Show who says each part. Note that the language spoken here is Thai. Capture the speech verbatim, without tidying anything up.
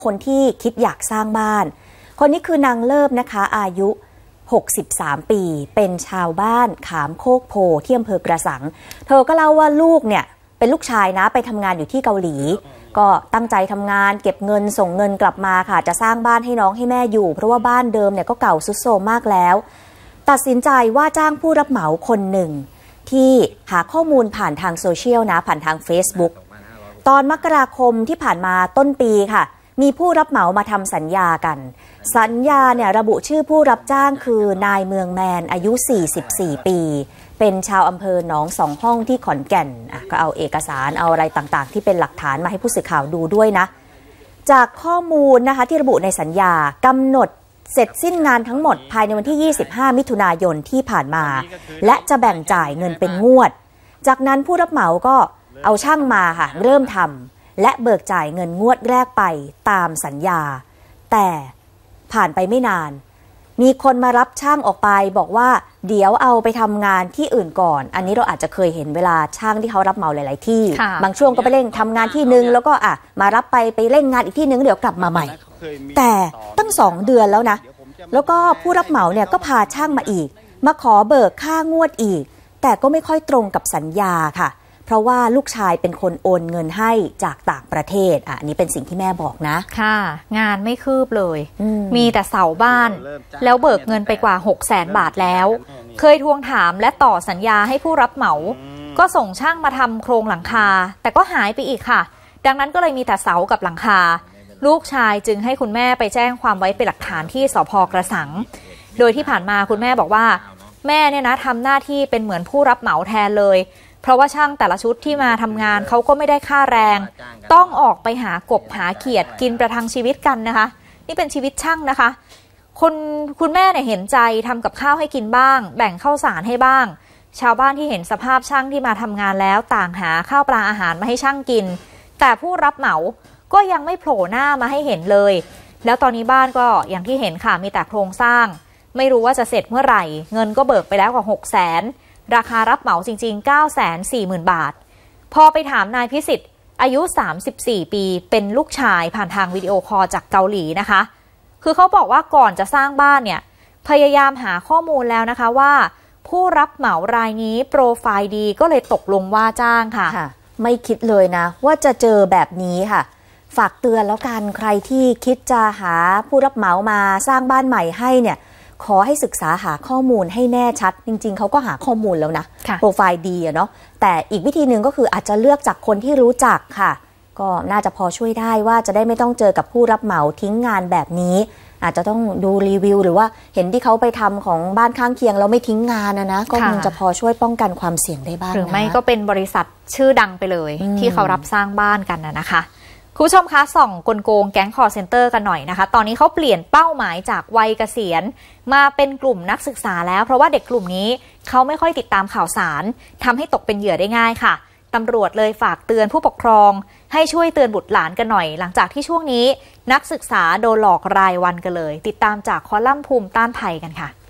Speaker 1: คนที่คิดอยากสร้างบ้านคนนี้คือนางเลิศนะคะอายุหกสิบสามปีเป็นชาวบ้านขามโคกโพที่อำเภอกระสังเธอก็เล่าว่าลูกเนี่ยเป็นลูกชายนะไปทำงานอยู่ที่เกาหลีก็ตั้งใจทำงานเก็บเงินส่งเงินกลับมาค่ะจะสร้างบ้านให้น้องให้แม่อยู่เพราะว่าบ้านเดิมเนี่ยก็เก่าทรุดโทรมมากแล้วตัดสินใจว่าจ้างผู้รับเหมาคนหนึ่งที่หาข้อมูลผ่านทางโซเชียลนะผ่านทาง Facebook ตอนมกราคมที่ผ่านมาต้นปีค่ะมีผู้รับเหมามาทำสัญญากันสัญญาเนี่ยระบุชื่อผู้รับจ้างคือนายเมืองแมนอายุสี่สิบสี่ปีเป็นชาวอำเภอหนองสองห้องที่ขอนแก่นอ่ะก็เอาเอกสารเอาอะไรต่างๆที่เป็นหลักฐานมาให้ผู้สื่อข่าวดูด้วยนะจากข้อมูลนะคะที่ระบุในสัญญากำหนดเสร็จสิ้นงานทั้งหมดภายในวันที่ยี่สิบห้ามิถุนายนที่ผ่านมาและจะแบ่งจ่ายเงินเป็นงวดจากนั้นผู้รับเหมาก็เอาช่างมาค่ะเริ่มทำและเบิกจ่ายเงินงวดแรกไปตามสัญญาแต่ผ่านไปไม่นานมีคนมารับช่างออกไปบอกว่าเดี๋ยวเอาไปทำงานที่อื่นก่อนอันนี้เราอาจจะเคยเห็นเวลาช่างที่เขารับเหมาหลายๆที่บางช่วงก็ไปเร่งทำงานที่นึงแล้วก็อ่ะมารับไปไปเร่งงานอีกที่นึงเดี๋ยวกลับมาใหม่แต่ตั้งสองเดือนแล้วนะแล้วก็ผู้รับเหมาเนี่ยก็พาช่างมาอีกมาขอเบิกค่างวดอีกแต่ก็ไม่ค่อยตรงกับสัญญาค่ะเพราะว่าลูกชายเป็นคนโอนเงินให้จากต่างประเทศอ่ะอันนี้เป็นสิ่งที่แม่บอกนะ
Speaker 2: ค่ะงานไม่คืบเลยมมีแต่เสาบ้านแล้วเบิกเงินไปกว่า หกแสน บาทแล้วเคยทวงถามและต่อสัญญาให้ผู้รับเหมาก็ส่งช่างมาทำโครงหลังคาแต่ก็หายไปอีกค่ะดังนั้นก็เลยมีแต่เสากับหลังคาลูกชายจึงให้คุณแม่ไปแจ้งความไว้เป็นหลักฐานที่สภ.กระสังโดยที่ผ่านมาคุณแม่บอกว่าแม่เนี่ยนะทำหน้าที่เป็นเหมือนผู้รับเหมาแทนเลยเพราะว่าช่างแต่ละชุดที่มาทำงานเขาก็ไม่ได้ค่าแรงต้องออกไปหากบหาเขียดกินประทังชีวิตกันนะคะนี่เป็นชีวิตช่างนะคะคุณคุณแม่เนี่ยเห็นใจทำกับข้าวให้กินบ้างแบ่งข้าวสารให้บ้างชาวบ้านที่เห็นสภาพช่างที่มาทำงานแล้วต่างหาข้าวปลาอาหารมาให้ช่างกินแต่ผู้รับเหมาก็ยังไม่โผล่หน้ามาให้เห็นเลยแล้วตอนนี้บ้านก็อย่างที่เห็นค่ะมีแต่โครงสร้างไม่รู้ว่าจะเสร็จเมื่อไหร่เงินก็เบิกไปแล้วกว่าหกแสนราคารับเหมาจริงๆ เก้าแสนสี่หมื่น บาทพอไปถามนายพิสิทธิ์อายุสามสิบสี่ปีเป็นลูกชายผ่านทางวิดีโอคอลจากเกาหลีนะคะคือเขาบอกว่าก่อนจะสร้างบ้านเนี่ยพยายามหาข้อมูลแล้วนะคะว่าผู้รับเหมารายนี้โปรไฟล์ดีก็เลยตกลงว่าจ้างค่ะ
Speaker 1: ไม่คิดเลยนะว่าจะเจอแบบนี้ค่ะฝากเตือนแล้วกันใครที่คิดจะหาผู้รับเหมามาสร้างบ้านใหม่ให้เนี่ยขอให้ศึกษาหาข้อมูลให้แน่ชัดจริงๆเขาก็หาข้อมูลแล้วนะโปรไฟล์ดีอะเนาะแต่อีกวิธีหนึ่งก็คืออาจจะเลือกจากคนที่รู้จักค่ะก็น่าจะพอช่วยได้ว่าจะได้ไม่ต้องเจอกับผู้รับเหมาทิ้งงานแบบนี้อาจจะต้องดูรีวิวหรือว่าเห็นที่เขาไปทำของบ้านข้างเคียงแล้วไม่ทิ้งงานนะนะก็คงจะพอช่วยป้องกันความเสี่ยงได้บ้าง
Speaker 2: หรือไม่ก็เป็นบริษัทชื่อดังไปเลยที่เขารับสร้างบ้านกันนะนะคะคุณผู้ชมคะส่องกลโกงแก๊งคอร์เซ็นเตอร์กันหน่อยนะคะตอนนี้เขาเปลี่ยนเป้าหมายจากวัยเกษียณมาเป็นกลุ่มนักศึกษาแล้วเพราะว่าเด็กกลุ่มนี้เขาไม่ค่อยติดตามข่าวสารทำให้ตกเป็นเหยื่อได้ง่ายค่ะตำรวจเลยฝากเตือนผู้ปกครองให้ช่วยเตือนบุตรหลานกันหน่อยหลังจากที่ช่วงนี้นักศึกษาโดนหลอกรายวันกันเลยติดตามจากคอลัมน์ภูมิต้านภัยกันค่ะ